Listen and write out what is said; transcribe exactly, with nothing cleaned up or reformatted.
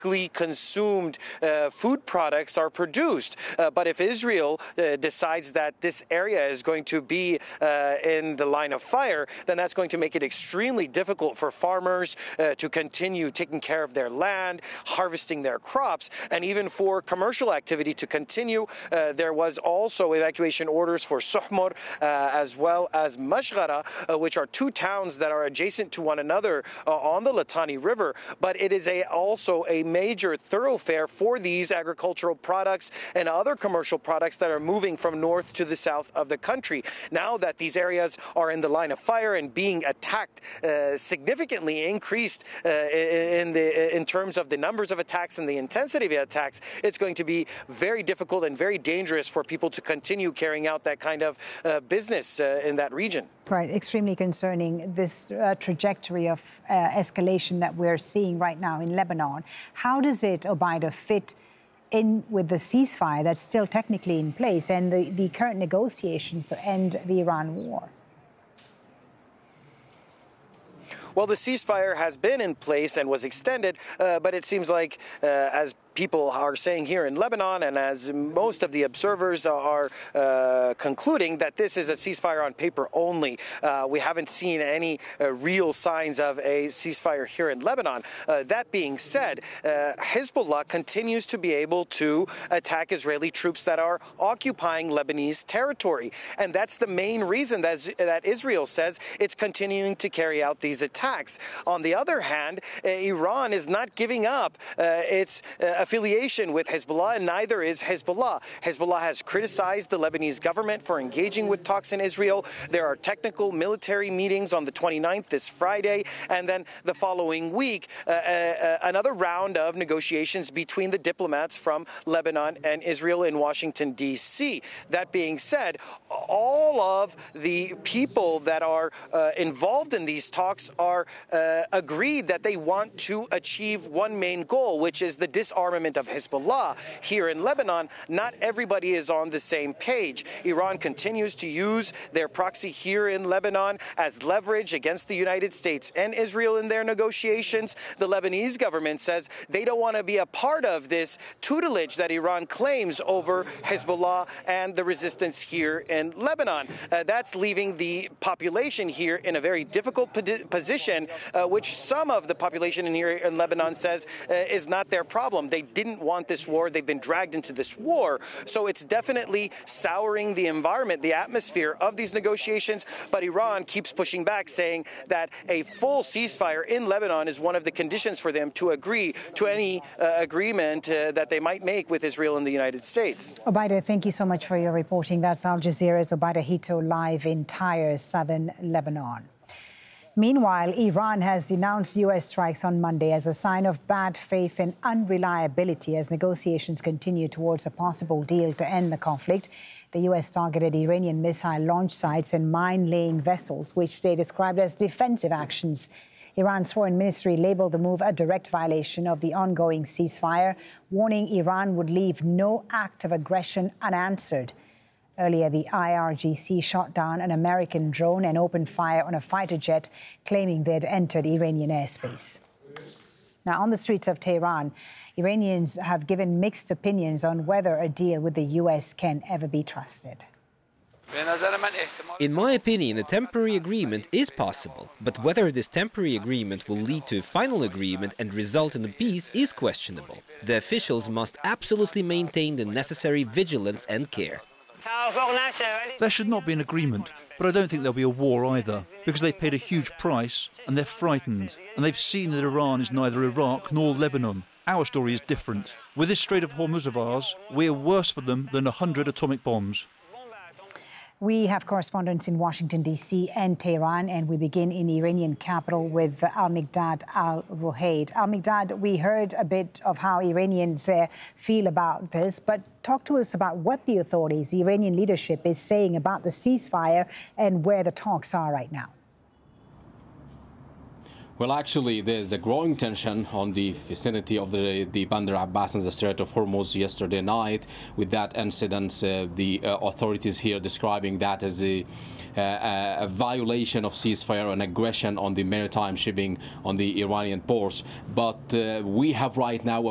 consumed uh, food products are produced. Uh, but if Israel uh, decides that this area is going to be uh, in the line of fire, then that's going to make it extremely difficult for farmers uh, to continue taking care of their land, harvesting their crops, and even for commercial activity to continue. Uh, there was also evacuation orders for Suhmur uh, as well as Mashghara, uh, which are two towns that are adjacent to one another uh, on the Litani River. But it is a, also a major thoroughfare for these agricultural products and other commercial products that are moving from north to the south of the country. Now that these areas are in the line of fire and being attacked, uh, significantly increased uh, in, the, in terms of the numbers of attacks and the intensity of attacks, it's going to be very difficult and very dangerous for people to continue carrying out that kind of uh, business uh, in that region. Right, extremely concerning, this uh, trajectory of uh, escalation that we're seeing right now in Lebanon. How does it, Obaida, fit in with the ceasefire that's still technically in place and the, the current negotiations to end the Iran war? Well, the ceasefire has been in place and was extended, uh, but it seems like, uh, as people are saying here in Lebanon, and as most of the observers are uh, concluding, that this is a ceasefire on paper only. Uh, we haven't seen any uh, real signs of a ceasefire here in Lebanon. Uh, that being said, uh, Hezbollah continues to be able to attack Israeli troops that are occupying Lebanese territory. And that's the main reason that, that Israel says it's continuing to carry out these attacks. On the other hand, uh, Iran is not giving up uh, its uh, affiliation with Hezbollah, and neither is Hezbollah. Hezbollah has criticized the Lebanese government for engaging with talks in Israel. There are technical military meetings on the twenty-ninth, this Friday, and then the following week, uh, uh, another round of negotiations between the diplomats from Lebanon and Israel in Washington, D C That being said, all of the people that are uh, involved in these talks are uh, agreed that they want to achieve one main goal, which is the disarmament of Hezbollah here in Lebanon. Not everybody is on the same page. Iran continues to use their proxy here in Lebanon as leverage against the United States and Israel in their negotiations. The Lebanese government says they don't want to be a part of this tutelage that Iran claims over Hezbollah and the resistance here in Lebanon. Uh, that's leaving the population here in a very difficult position, uh, which some of the population in here in Lebanon says uh, is not their problem. They didn't want this war. They've been dragged into this war. So it's definitely souring the environment, the atmosphere of these negotiations. But Iran keeps pushing back, saying that a full ceasefire in Lebanon is one of the conditions for them to agree to any uh, agreement uh, that they might make with Israel and the United States. Obaida, thank you so much for your reporting. That's Al Jazeera's Obaida Hito live in Tyre, southern Lebanon. Meanwhile, Iran has denounced U S strikes on Monday as a sign of bad faith and unreliability as negotiations continue towards a possible deal to end the conflict. The U S targeted Iranian missile launch sites and mine-laying vessels, which they described as defensive actions. Iran's foreign ministry labeled the move a direct violation of the ongoing ceasefire, warning Iran would leave no act of aggression unanswered. Earlier, the I R G C shot down an American drone and opened fire on a fighter jet, claiming they'd entered Iranian airspace. Now, on the streets of Tehran, Iranians have given mixed opinions on whether a deal with the U S can ever be trusted. In my opinion, a temporary agreement is possible, but whether this temporary agreement will lead to a final agreement and result in a peace is questionable. The officials must absolutely maintain the necessary vigilance and care. There should not be an agreement, but I don't think there'll be a war either, because they've paid a huge price and they're frightened, and they've seen that Iran is neither Iraq nor Lebanon. Our story is different. With this Strait of Hormuz of ours, we're worse for them than a hundred atomic bombs. We have correspondents in Washington, D C and Tehran, and we begin in the Iranian capital with Al-Miqdad Al-Ruhaid. Al-Miqdad, we heard a bit of how Iranians uh, feel about this, but talk to us about what the authorities, the Iranian leadership, is saying about the ceasefire and where the talks are right now. Well, actually, there's a growing tension on the vicinity of the, the Bandar Abbas and the Strait of Hormuz yesterday night. With that incident, uh, the uh, authorities here describing that as a, uh, a violation of ceasefire and aggression on the maritime shipping on the Iranian ports. But uh, we have right now a